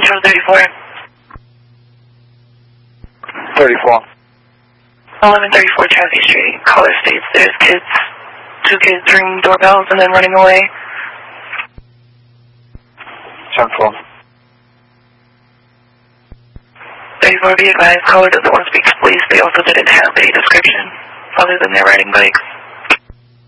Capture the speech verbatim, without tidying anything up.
Central thirty-four. thirty-four. eleven thirty-four Chelsea Street. Caller states there's kids, two kids ringing doorbells and then running away. Central. thirty-four, be advised, caller doesn't want to speak to police. They also didn't have a description other than their riding bikes.